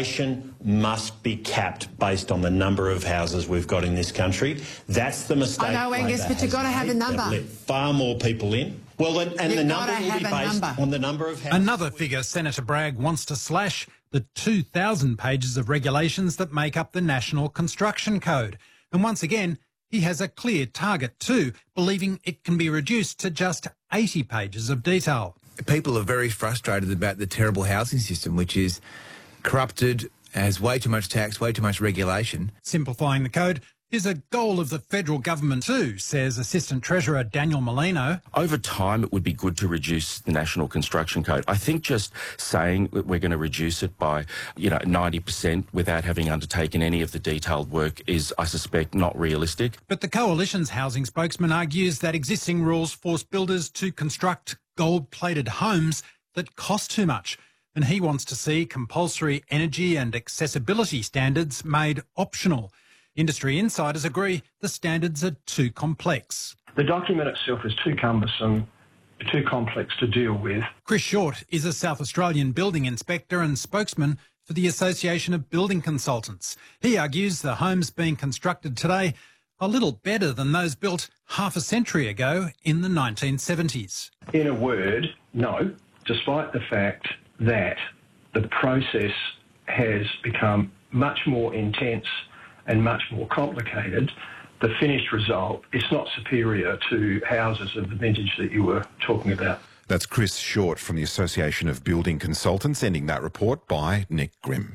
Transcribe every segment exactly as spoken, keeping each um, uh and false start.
Immigration must be capped based on the number of houses we've got in this country. That's the mistake. I know, Angus, Labor but you've got to have a number. Let far more people in. Well, and, and the number will be based on the number of houses. Another figure Senator Bragg wants to slash, the two thousand pages of regulations that make up the National Construction Code. And once again, he has a clear target too, believing it can be reduced to just eighty pages of detail. People are very frustrated about the terrible housing system, which is corrupted, has way too much tax, way too much regulation. Simplifying the code is a goal of the federal government too, says Assistant Treasurer Daniel Molino. Over time, it would be good to reduce the National Construction Code. I think just saying that we're going to reduce it by, you know, ninety percent without having undertaken any of the detailed work is, I suspect, not realistic. But the Coalition's housing spokesman argues that existing rules force builders to construct gold-plated homes that cost too much. And he wants to see compulsory energy and accessibility standards made optional. Industry insiders agree the standards are too complex. The document itself is too cumbersome, too complex to deal with. Chris Short is a South Australian building inspector and spokesman for the Association of Building Consultants. He argues the homes being constructed today are little better than those built half a century ago in the nineteen seventies. In a word, no, despite the fact that the process has become much more intense and much more complicated, the finished result is not superior to houses of the vintage that you were talking about. That's Chris Short from the Association of Building Consultants, ending that report by Nick Grimm.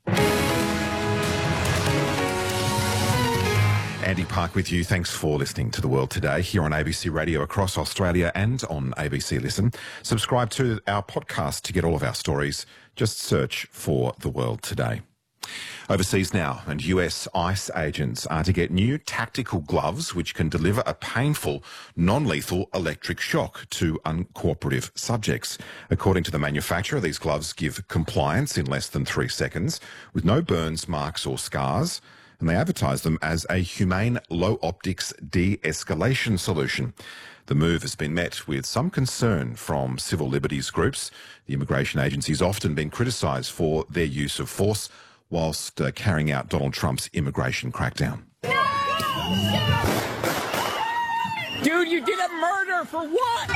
Andy Park with you. Thanks for listening to The World Today here on A B C Radio across Australia and on A B C Listen. Subscribe to our podcast to get all of our stories. Just search for The World Today. Overseas now, and U S ICE agents are to get new tactical gloves which can deliver a painful, non-lethal electric shock to uncooperative subjects. According to the manufacturer, these gloves give compliance in less than three seconds with no burns, marks or scars, and they advertise them as a humane low-optics de-escalation solution. The move has been met with some concern from civil liberties groups. The immigration agency has often been criticised for their use of force whilst uh, carrying out Donald Trump's immigration crackdown. Dude, you did a murder for what?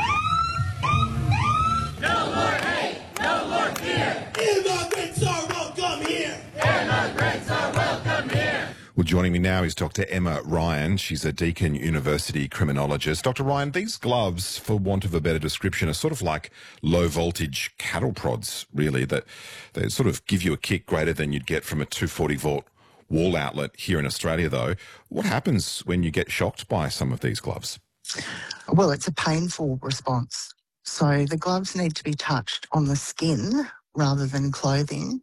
No more hate, no more fear. Immigrants are welcome here. Immigrants are welcome here. Well, joining me now is Doctor Emma Ryan. She's a Deakin University criminologist. Doctor Ryan, these gloves, for want of a better description, are sort of like low-voltage cattle prods, really, that they sort of give you a kick greater than you'd get from a two forty volt wall outlet here in Australia, though. What happens when you get shocked by some of these gloves? Well, it's a painful response. So the gloves need to be touched on the skin rather than clothing.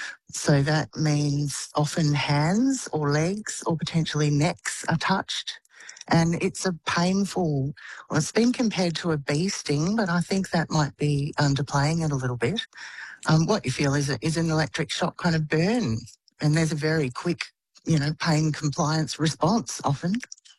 So that means often hands or legs or potentially necks are touched. And it's a painful, well, it's been compared to a bee sting, but I think that might be underplaying it a little bit. Um, what you feel is, a, is an electric shock kind of burn. And there's a very quick, you know, pain compliance response often.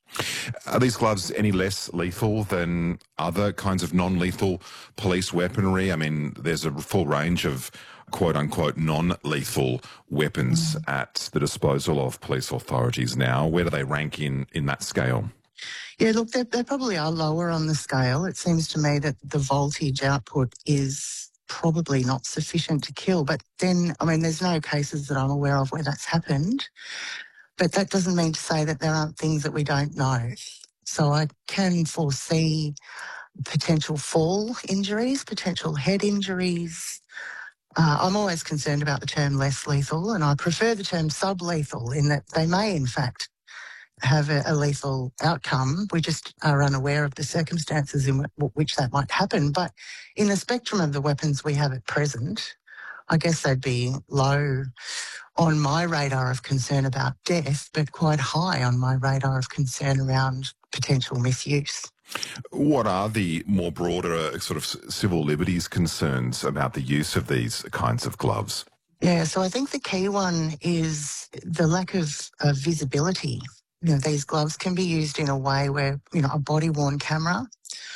Are these gloves any less lethal than other kinds of non-lethal police weaponry? I mean, there's a full range of quote-unquote non-lethal weapons mm. at the disposal of police authorities now. Where do they rank in, in that scale? Yeah, look, they, they probably are lower on the scale. It seems to me that the voltage output is probably not sufficient to kill. But then, I mean, there's no cases that I'm aware of where that's happened. But that doesn't mean to say that there aren't things that we don't know. So I can foresee potential fall injuries, potential head injuries. Uh, I'm always concerned about the term less lethal, and I prefer the term sublethal in that they may, in fact, have a, a lethal outcome. We just are unaware of the circumstances in w- which that might happen. But in the spectrum of the weapons we have at present, I guess they'd be low on my radar of concern about death, but quite high on my radar of concern around potential misuse. What are the more broader uh, sort of civil liberties concerns about the use of these kinds of gloves? Yeah, so I think the key one is the lack of uh, visibility. You know, these gloves can be used in a way where, you know, a body-worn camera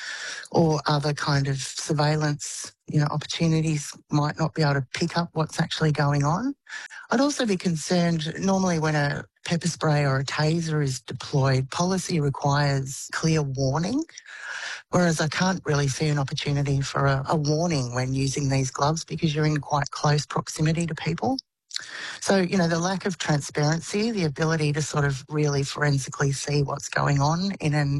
or other kind of surveillance, you know, opportunities might not be able to pick up what's actually going on. I'd also be concerned, normally when a pepper spray or a taser is deployed, policy requires clear warning, whereas I can't really see an opportunity for a, a warning when using these gloves because you're in quite close proximity to people. So, you know, the lack of transparency, the ability to sort of really forensically see what's going on in an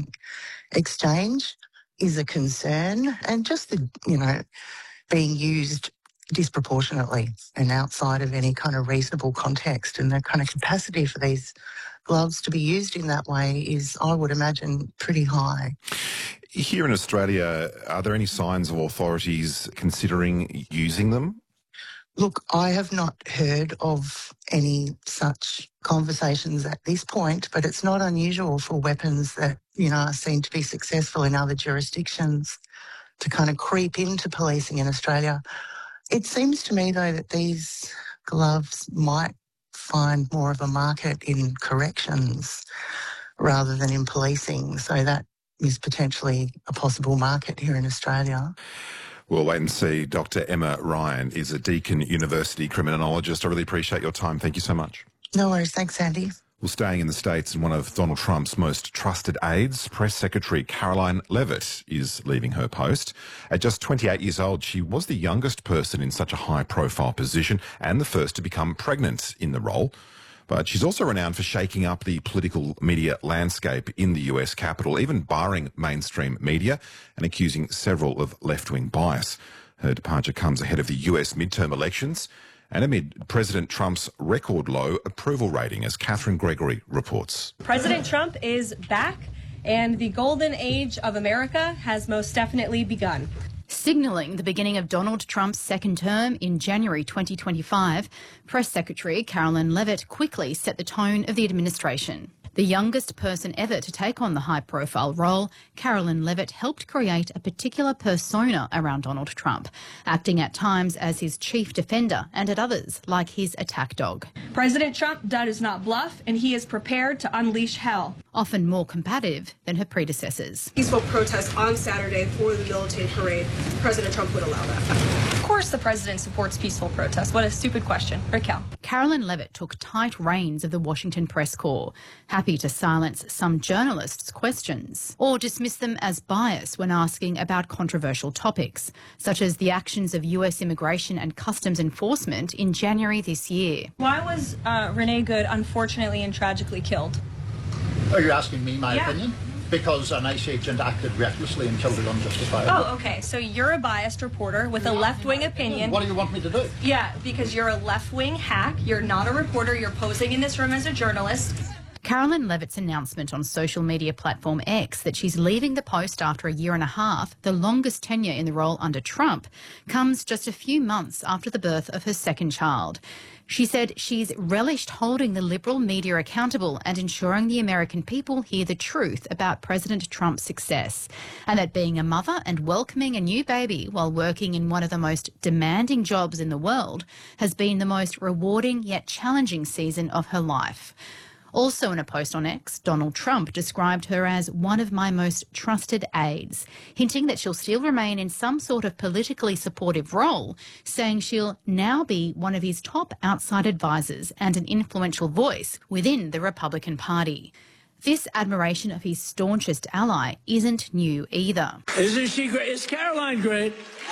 exchange is a concern, and just the, you know, being used disproportionately and outside of any kind of reasonable context, and the kind of capacity for these gloves to be used in that way is, I would imagine, pretty high. Here in Australia, are there any signs of authorities considering using them? Look, I have not heard of any such conversations at this point, but it's not unusual for weapons that, you know, are seen to be successful in other jurisdictions to kind of creep into policing in Australia. It seems to me, though, that these gloves might find more of a market in corrections rather than in policing, so that is potentially a possible market here in Australia. We'll wait and see. Doctor Emma Ryan is a Deakin University criminologist. I really appreciate your time. Thank you so much. No worries. Thanks, Andy. Well, staying in the States, and one of Donald Trump's most trusted aides, Press Secretary Karoline Leavitt, is leaving her post. At just twenty-eight years old, she was the youngest person in such a high-profile position and the first to become pregnant in the role. But she's also renowned for shaking up the political media landscape in the U S Capitol, even barring mainstream media and accusing several of left-wing bias. Her departure comes ahead of the U S midterm elections and amid President Trump's record low approval rating, as Catherine Gregory reports. President Trump is back, and the golden age of America has most definitely begun. Signalling the beginning of Donald Trump's second term in January twenty twenty-five, Press Secretary Karoline Leavitt quickly set the tone of the administration. The youngest person ever to take on the high-profile role, Karoline Leavitt helped create a particular persona around Donald Trump, acting at times as his chief defender and at others like his attack dog. President Trump does not bluff, and he is prepared to unleash hell. Often more combative than her predecessors. Peaceful protests on Saturday for the military parade. President Trump would allow that. Of course the president supports peaceful protests. What a stupid question. Raquel. Karoline Leavitt took tight reins of the Washington press corps, happy to silence some journalists' questions or dismiss them as biased when asking about controversial topics, such as the actions of U S Immigration and Customs Enforcement in January this year. Why was uh, Renee Good unfortunately and tragically killed? Are you asking me my yeah. opinion? Because an ICE agent acted recklessly and killed it unjustifiably. Oh, okay. So you're a biased reporter with a left-wing opinion. What do you want me to do? Yeah, because you're a left-wing hack. You're not a reporter. You're posing in this room as a journalist. Karoline Leavitt's announcement on social media platform X that she's leaving the post after a year and a half, the longest tenure in the role under Trump, comes just a few months after the birth of her second child. She said she's relished holding the liberal media accountable and ensuring the American people hear the truth about President Trump's success, and that being a mother and welcoming a new baby while working in one of the most demanding jobs in the world has been the most rewarding yet challenging season of her life. Also in a post on X, Donald Trump described her as one of my most trusted aides, hinting that she'll still remain in some sort of politically supportive role, saying she'll now be one of his top outside advisors and an influential voice within the Republican Party. This admiration of his staunchest ally isn't new either. Isn't she great? Is Caroline great?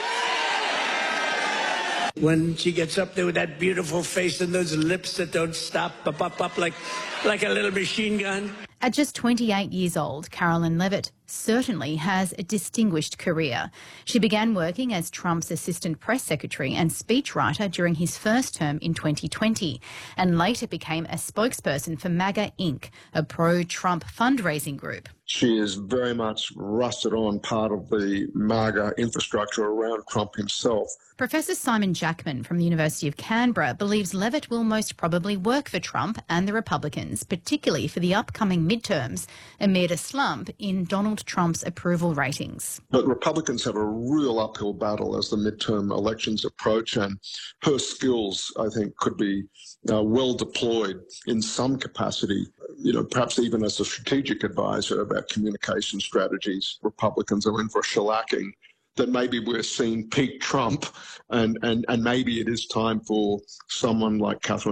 When she gets up there with that beautiful face and those lips that don't stop, up, up, up like, like a little machine gun. At just twenty-eight years old, Karoline Leavitt certainly has a distinguished career. She began working as Trump's assistant press secretary and speechwriter during his first term in twenty twenty, and later became a spokesperson for MAGA Incorporated, a pro-Trump fundraising group. She is very much rusted on part of the MAGA infrastructure around Trump himself. Professor Simon Jackman from the University of Canberra believes Leavitt will most probably work for Trump and the Republicans, particularly for the upcoming midterms, amid a slump in Donald Trump's approval ratings. But Republicans have a real uphill battle as the midterm elections approach, and her skills, I think, could be uh, well deployed in some capacity, you know, perhaps even as a strategic advisor about communication strategies. Republicans are in for a shellacking that maybe we're seeing peak Trump, and, and, and maybe it is time for someone like Catherine